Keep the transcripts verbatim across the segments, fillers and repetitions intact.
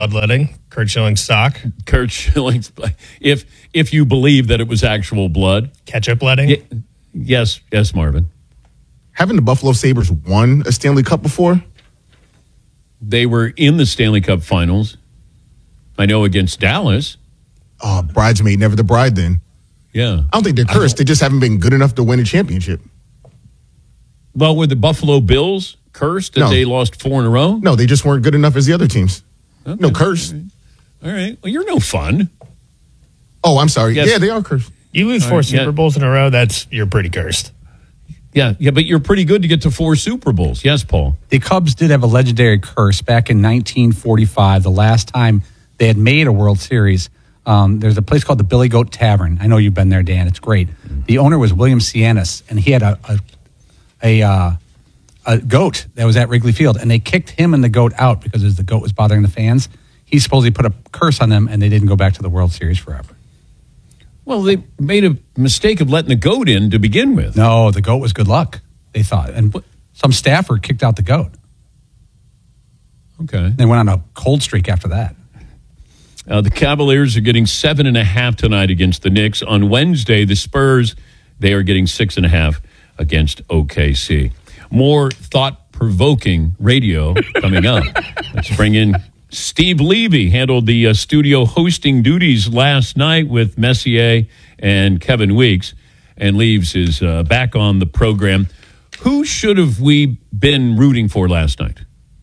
bloodletting. Curt Schilling's sock. Curt Schilling's, if if you believe that it was actual blood. Ketchup letting. Y- yes, yes, Marvin. Haven't the Buffalo Sabres won a Stanley Cup before? They were in the Stanley Cup Finals. I know against Dallas. Oh, bridesmaid, never the bride then. Yeah. I don't think they're cursed. They just haven't been good enough to win a championship. Well, were the Buffalo Bills cursed that No. they lost four in a row? No, they just weren't good enough as the other teams. Okay. No curse. All right. All right. Well, you're no fun. Oh, I'm sorry. Yes. Yeah, they are cursed. You lose four right, Super yeah. Bowls in a row, that's you're pretty cursed. Yeah, yeah, but you're pretty good to get to four Super Bowls. Yes, Paul. The Cubs did have a legendary curse back in nineteen forty-five, the last time they had made a World Series. Um, there's a place called the Billy Goat Tavern. I know you've been there, Dan. It's great. The owner was William Cianis, and he had a a a, uh, a goat that was at Wrigley Field, and they kicked him and the goat out because the goat was bothering the fans. He supposedly put a curse on them, and they didn't go back to the World Series forever. Well, they made a mistake of letting the goat in to begin with. No, the goat was good luck, they thought. And some staffer kicked out the goat. Okay. They went on a cold streak after that. Uh, the Cavaliers are getting seven and a half tonight against the Knicks. On Wednesday, the Spurs, they are getting six and a half against O K C. More thought-provoking radio coming up. Let's bring in Steve Levy. Handled the uh, studio hosting duties last night with Messier and Kevin Weeks, and Leaves is uh, back on the program. Who should have we been rooting for last night?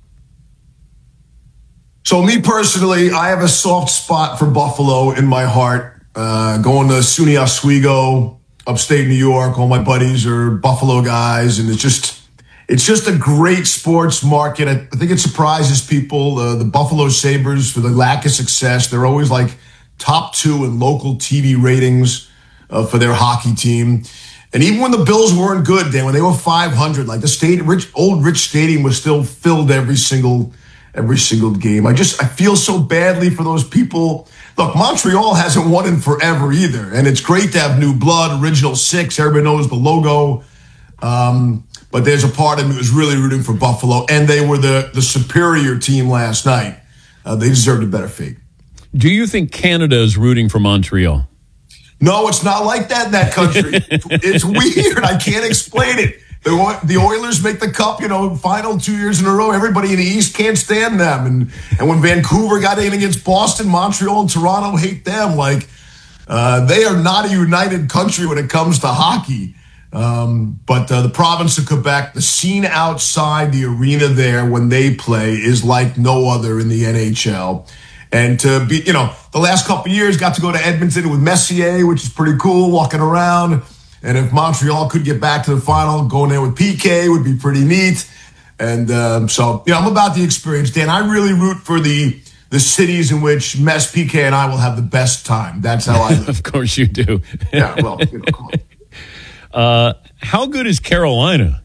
So me personally, I have a soft spot for Buffalo in my heart. Uh, going to SUNY Oswego, upstate New York, all my buddies are Buffalo guys, and it's just it's just a great sports market. I, I think it surprises people. Uh, the Buffalo Sabres, for the lack of success, they're always like top two in local T V ratings uh, for their hockey team. And even when the Bills weren't good, Dan, when they were five hundred, like the state, rich, old Rich Stadium was still filled every single every single game. I just, I feel so badly for those people. Look, Montreal hasn't won in forever either. And it's great to have new blood, original six. Everybody knows the logo. Um, but there's a part of me that was really rooting for Buffalo. And they were the, the superior team last night. Uh, they deserved a better fate. Do you think Canada is rooting for Montreal? No, it's not like that in that country. It's weird. I can't explain it. The, the Oilers make the cup, you know, final two years in a row. Everybody in the East can't stand them. And and when Vancouver got in against Boston, Montreal and Toronto hate them. Like, uh, they are not a united country when it comes to hockey. Um, but uh, the province of Quebec, the scene outside the arena there when they play is like no other in the N H L. And to be, you know, the last couple of years, got to go to Edmonton with Messier, which is pretty cool, walking around. And if Montreal could get back to the final, going there with P K would be pretty neat. And um, so, you know, I'm about the experience, Dan. I really root for the the cities in which Mess, P K, and I will have the best time. That's how I live. Of course you do. Yeah, well, you know, come on. Uh, how good is Carolina?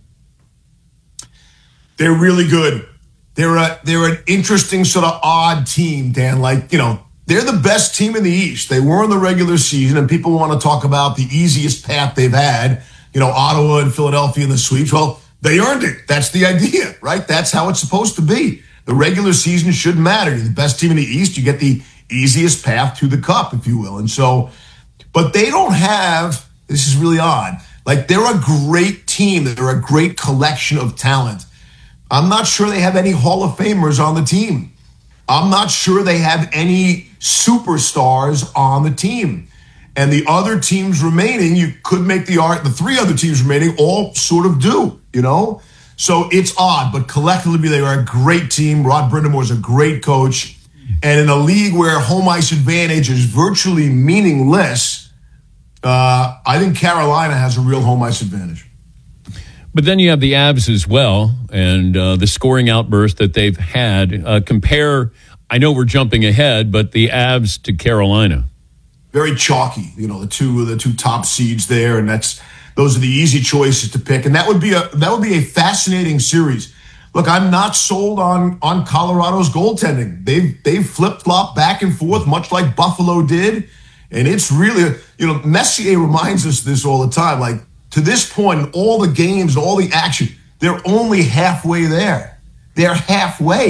They're really good. They're a, they're an interesting sort of odd team, Dan. Like, you know, they're the best team in the East. They were in the regular season, and people want to talk about the easiest path they've had, you know, Ottawa and Philadelphia in the sweeps. Well, they earned it. That's the idea, right? That's how it's supposed to be. The regular season shouldn't matter. You're the best team in the East. You get the easiest path to the cup, if you will. And so, but they don't have, this is really odd, like they're a great team. They're a great collection of talent. I'm not sure they have any Hall of Famers on the team. I'm not sure they have any superstars on the team. And the other teams remaining, you could make the art, the three other teams remaining all sort of do, you know? So it's odd, but collectively they are a great team. Rod Brind'Amour is a great coach. And in a league where home ice advantage is virtually meaningless, uh, I think Carolina has a real home ice advantage. But then you have the Avs as well, and uh, the scoring outburst that they've had. Uh, compare, I know we're jumping ahead, but the Avs to Carolina. Very chalky, you know, the two the two top seeds there, and that's those are the easy choices to pick. And that would be a that would be a fascinating series. Look, I'm not sold on on Colorado's goaltending. They've they've flip-flopped back and forth, much like Buffalo did. And it's really, you know, Messier reminds us this all the time, like, to this point, all the games, all the action, they're only halfway there. They're halfway.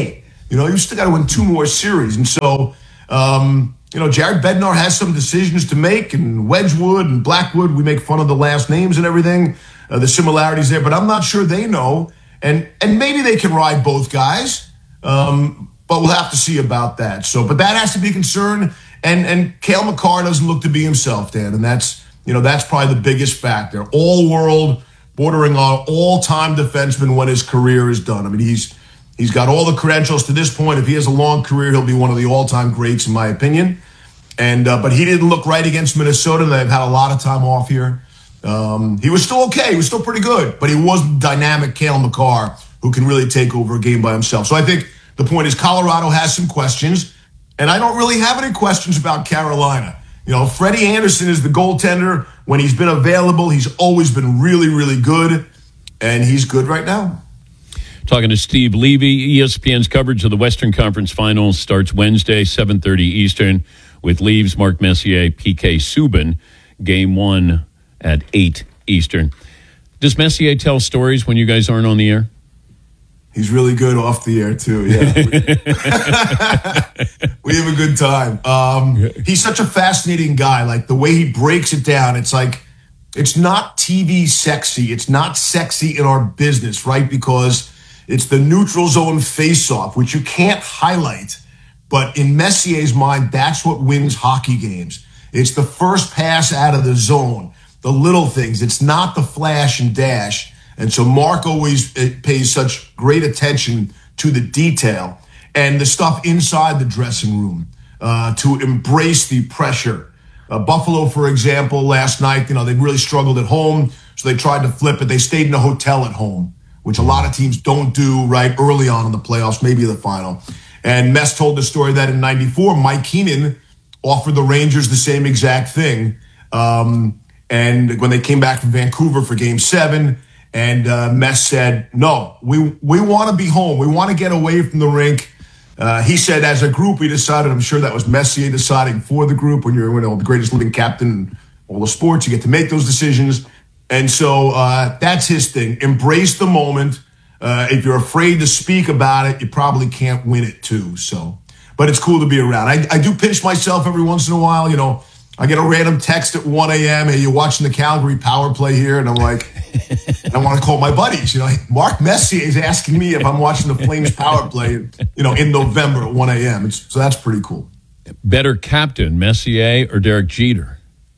You know, you still got to win two more series. And so, um, you know, Jared Bednar has some decisions to make, and Wedgwood and Blackwood, we make fun of the last names and everything, uh, the similarities there, but I'm not sure they know. And and maybe they can ride both guys, um, but we'll have to see about that. So, but that has to be a concern. And and Cale Makar doesn't look to be himself, Dan, and that's you know that's probably the biggest factor. All world, bordering on all time defenseman when his career is done. I mean, he's he's got all the credentials to this point. If he has a long career, he'll be one of the all time greats, in my opinion. And uh, but he didn't look right against Minnesota. They've had a lot of time off here. Um, he was still okay. He was still pretty good, but he wasn't dynamic Cale Makar, who can really take over a game by himself. So I think the point is Colorado has some questions, and I don't really have any questions about Carolina. You know, Freddie Anderson is the goaltender. When he's been available, he's always been really, really good, and he's good right now. Talking to Steve Levy, E S P N's coverage of the Western Conference Finals starts Wednesday, seven thirty Eastern, with Leaves, Mark Messier, P K Subban. Game one at eight Eastern. Does Messier tell stories when you guys aren't on the air? He's really good off the air, too, yeah. We have a good time. Um, he's such a fascinating guy. Like, the way he breaks it down, it's like, it's not T V sexy. It's not sexy in our business, right? Because it's the neutral zone face-off, which you can't highlight. But in Messier's mind, that's what wins hockey games. It's the first pass out of the zone, the little things. It's not the flash and dash. And so Mark always pays such great attention to the detail and the stuff inside the dressing room uh, to embrace the pressure. Uh, Buffalo, for example, last night, you know, they really struggled at home, so they tried to flip it. They stayed in a hotel at home, which a lot of teams don't do right early on in the playoffs, maybe the final. And Mess told the story that in ninety-four, Mike Keenan offered the Rangers the same exact thing. Um, and when they came back from Vancouver for game seven, and uh, Mess said, no, we we want to be home. We want to get away from the rink. Uh, he said, as a group, we decided, I'm sure that was Messier deciding for the group. When you're you know, the greatest living captain in all the sports, you get to make those decisions. And so uh, that's his thing. Embrace the moment. Uh, if you're afraid to speak about it, you probably can't win it too. So, but it's cool to be around. I, I do pinch myself every once in a while. You know, I get a random text at one a.m. Hey, you're watching the Calgary power play here. And I'm like, I want to call my buddies. You know, Mark Messier is asking me if I'm watching the Flames power play, you know, in November at one a.m. It's, so that's pretty cool. Better captain, Messier or Derek Jeter?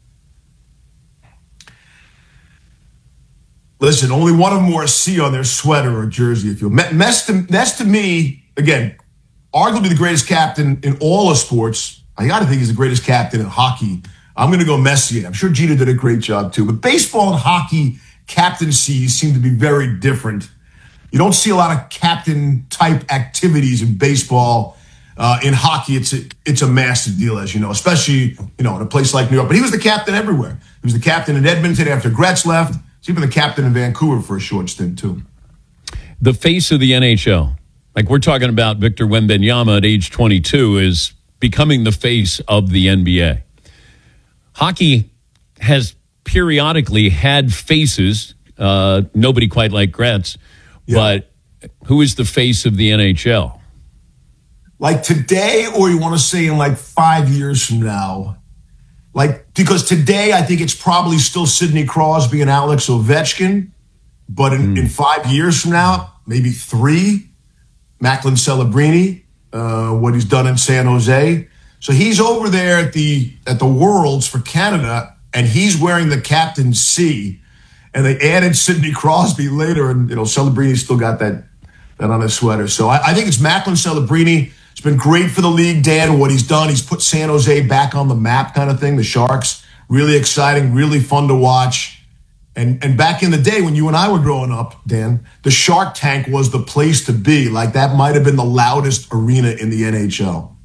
Listen, only one of them wore a C on their sweater or jersey. If you Mess to, Mess to me, again, arguably the greatest captain in all of sports. I got to think he's the greatest captain in hockey. I'm going to go Messier. I'm sure Jeter did a great job too. But baseball and hockey captaincies seem to be very different. You don't see a lot of captain-type activities in baseball. Uh, in hockey, it's a, it's a massive deal, as you know, especially you know in a place like New York. But he was the captain everywhere. He was the captain in Edmonton after Gretz left. He's even the captain in Vancouver for a short stint, too. The face of the N H L, like we're talking about Victor Wembanyama at age twenty-two, is becoming the face of the N B A. Hockey has periodically had faces, uh, nobody quite like Gretz, yeah. But who is the face of the N H L? Like today, or you want to say in like five years from now? Like, because today I think it's probably still Sidney Crosby and Alex Ovechkin, but in, mm. in five years from now, maybe three, Macklin Celebrini, uh, what he's done in San Jose. So he's over there at the at the Worlds for Canada, and he's wearing the captain's C. And they added Sidney Crosby later, and you know Celebrini's still got that that on his sweater. So I, I think it's Macklin Celebrini. It's been great for the league, Dan, what he's done. He's put San Jose back on the map kind of thing, the Sharks. Really exciting, really fun to watch. And and back in the day when you and I were growing up, Dan, the Shark Tank was the place to be. Like that might have been the loudest arena in the N H L.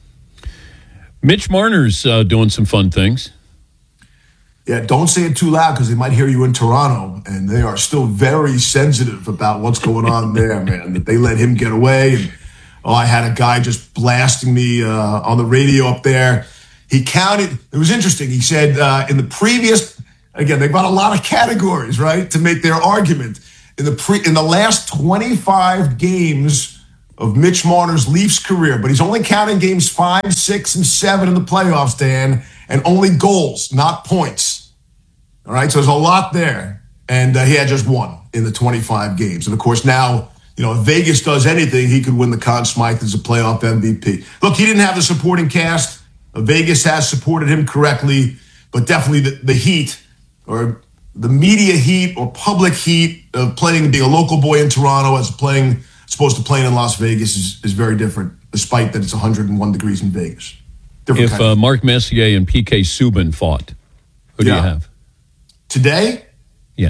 Mitch Marner's uh, doing some fun things. Yeah, don't say it too loud because they might hear you in Toronto, and they are still very sensitive about what's going on there, man. That they let him get away. And, oh, I had a guy just blasting me uh, on the radio up there. He counted. It was interesting. He said uh, in the previous, again, they've got a lot of categories, right, to make their argument. In the pre, in the last twenty-five games of Mitch Marner's Leafs career, but he's only counting games five, six, and seven in the playoffs, Dan, and only goals, not points. All right, so there's a lot there. And uh, he had just one in the twenty-five games. And, of course, now, you know, if Vegas does anything, he could win the Conn Smythe as a playoff M V P. Look, he didn't have the supporting cast. Uh, Vegas has supported him correctly, but definitely the, the heat or the media heat or public heat of playing, being a local boy in Toronto as playing, supposed to playing in Las Vegas is, is very different, despite that it's one hundred one degrees in Vegas. Different If kind uh, of- Mark Messier and P K Subban fought, who do Yeah. you have? Today, Yeah.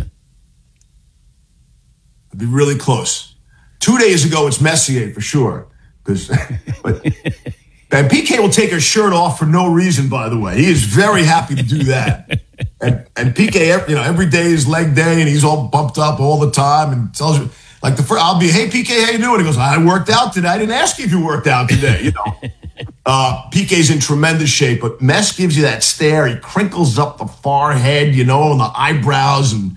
it'd be really close. Two days ago, it's Messier for sure. Because and P K will take his shirt off for no reason, by the way. He is very happy to do that. and, and P K, you know, every day is leg day, and he's all bumped up all the time and tells you, like, the first, I'll be, hey, P K, how you doing? He goes, I worked out today. I didn't ask you if you worked out today, you know. uh, P K's in tremendous shape, but Mess gives you that stare. He crinkles up the forehead, you know, and the eyebrows, and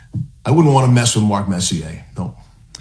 I wouldn't want to mess with Mark Messier. No.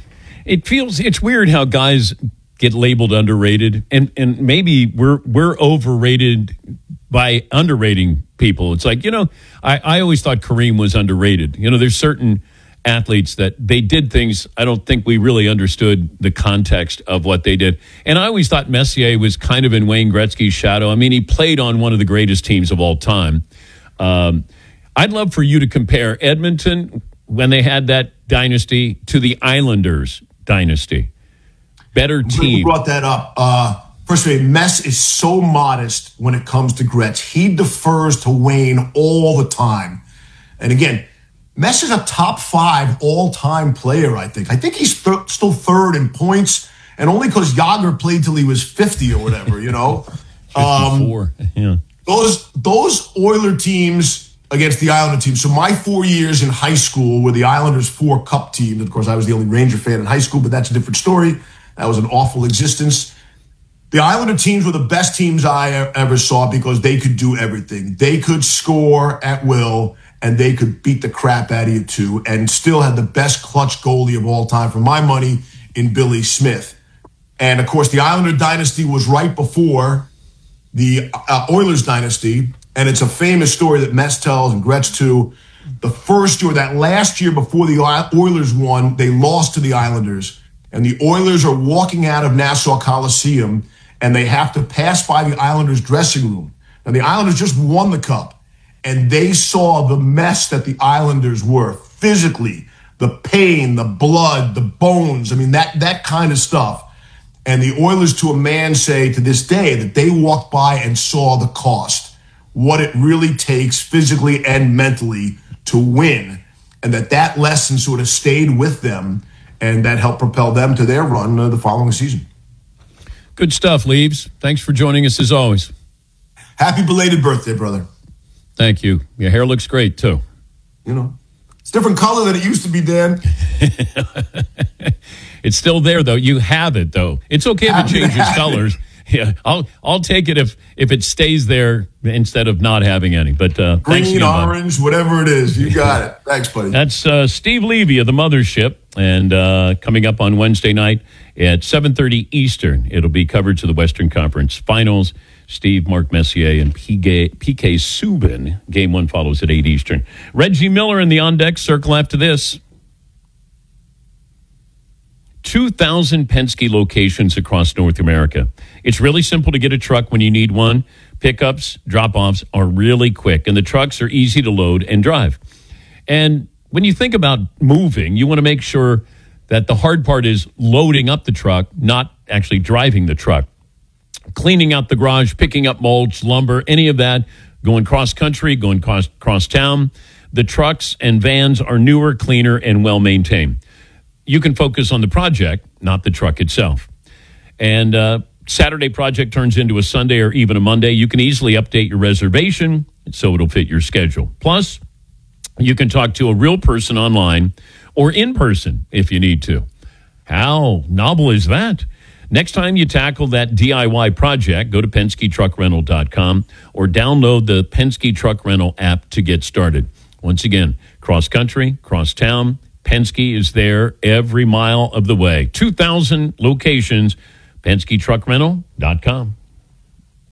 It feels it's weird how guys get labeled underrated, and and maybe we're we're overrated by underrating people. It's like, you know, I, I always thought Kareem was underrated. You know, there's certain athletes that they did things I don't think we really understood the context of what they did. And I always thought Messier was kind of in Wayne Gretzky's shadow. I mean, he played on one of the greatest teams of all time. Um, I'd love for you to compare Edmonton when they had that dynasty to the Islanders dynasty. Better You team. brought that up. Uh, first of all, Mess is so modest when it comes to Gretz. He defers to Wayne all the time. And again, Mess is a top five all-time player, I think. I think he's th- still third in points, and only because Yager played till he was fifty or whatever, you know? Um, Four. Yeah. those those Oiler teams against the Islander team. So my four years in high school were the Islanders' four cup teams. Of course, I was the only Ranger fan in high school, but that's a different story. That was an awful existence. The Islander teams were the best teams I e- ever saw because they could do everything. They could score at will, and they could beat the crap out of you too, and still had the best clutch goalie of all time, for my money, in Billy Smith. And of course, the Islander dynasty was right before the uh, Oilers dynasty, and it's a famous story that Mess tells and Gretz too. The first year, that last year before the Oilers won, they lost to the Islanders, and the Oilers are walking out of Nassau Coliseum, and they have to pass by the Islanders' dressing room. And the Islanders just won the cup, and they saw the mess that the Islanders were physically, the pain, the blood, the bones. I mean, that that kind of stuff. And the Oilers, to a man, say to this day that they walked by and saw the cost, what it really takes physically and mentally to win, and that that lesson sort of stayed with them, and that helped propel them to their run uh, the following season. Good stuff, Leaves. Thanks for joining us as always. Happy belated birthday, brother. Thank you. Your hair looks great, too. You know, it's a different color than it used to be, Dan. It's still there, though. You have it, though. It's okay if it Happy to changes have it. colors. Yeah, I'll I'll take it if if it stays there instead of not having any. But uh, thanks Green, again, bud. orange, whatever it is. You got it. Thanks, buddy. That's uh, Steve Levy of the Mothership, and uh, coming up on Wednesday night at seven thirty Eastern, it'll be coverage of the Western Conference Finals. Steve, Mark Messier, and P K, P K Subban. Game one follows at eight Eastern. Reggie Miller in the on-deck circle after this. two thousand Penske locations across North America. It's really simple to get a truck when you need one. Pickups, drop-offs are really quick, and the trucks are easy to load and drive. And when you think about moving, you want to make sure that the hard part is loading up the truck, not actually driving the truck. Cleaning out the garage, picking up mulch, lumber, any of that, going cross-country, going cross, cross town. The trucks and vans are newer, cleaner, and well-maintained. You can focus on the project, not the truck itself. And uh, Saturday project turns into a Sunday or even a Monday. You can easily update your reservation so it'll fit your schedule. Plus, you can talk to a real person online or in person if you need to. How novel is that? Next time you tackle that D I Y project, go to Penske Truck Rental dot com or download the Penske Truck Rental app to get started. Once again, cross-country, cross-town, Penske is there every mile of the way. two thousand locations, Penske Truck Rental dot com.